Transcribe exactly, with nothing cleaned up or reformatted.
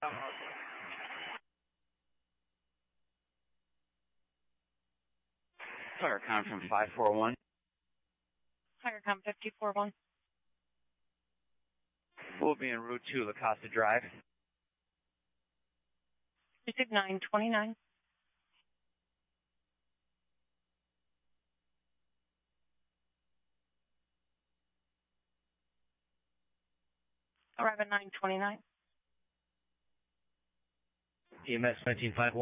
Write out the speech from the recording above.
Firecom from five four one. Firecom fifty four one. We'll be en route to La Costa Drive. District nine twenty-nine. Arrive at nine twenty-nine. E M S nineteen five one.